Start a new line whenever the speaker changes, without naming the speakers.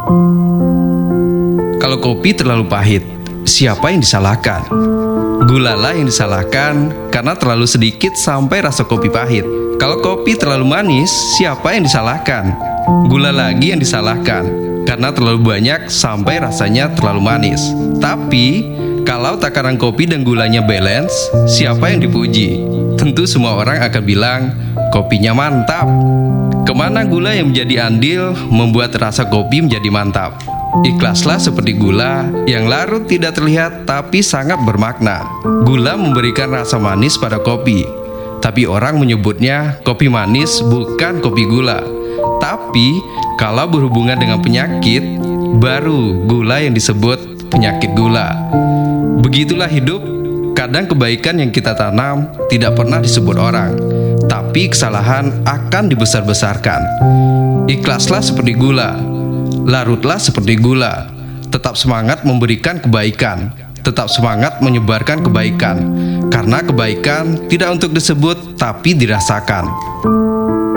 Kalau kopi terlalu pahit, siapa yang disalahkan? Gulalah yang disalahkan karena terlalu sedikit sampai rasa kopi pahit. Kalau kopi terlalu manis, siapa yang disalahkan? Gula lagi yang disalahkan karena terlalu banyak sampai rasanya terlalu manis. Tapi, kalau takaran kopi dan gulanya balance, siapa yang dipuji? Tentu semua orang akan bilang, kopinya mantap. Kemana gula yang menjadi andil membuat rasa kopi menjadi mantap? Ikhlaslah seperti gula yang larut tidak terlihat tapi sangat bermakna. Gula memberikan rasa manis pada kopi, tapi orang menyebutnya kopi manis bukan kopi gula. Tapi kalau berhubungan dengan penyakit, baru gula yang disebut penyakit gula. Begitulah hidup. Kadang kebaikan yang kita tanam tidak pernah disebut orang, tapi kesalahan akan dibesar-besarkan. Ikhlaslah seperti gula, larutlah seperti gula. Tetap semangat memberikan kebaikan, tetap semangat menyebarkan kebaikan, karena kebaikan tidak untuk disebut tapi dirasakan.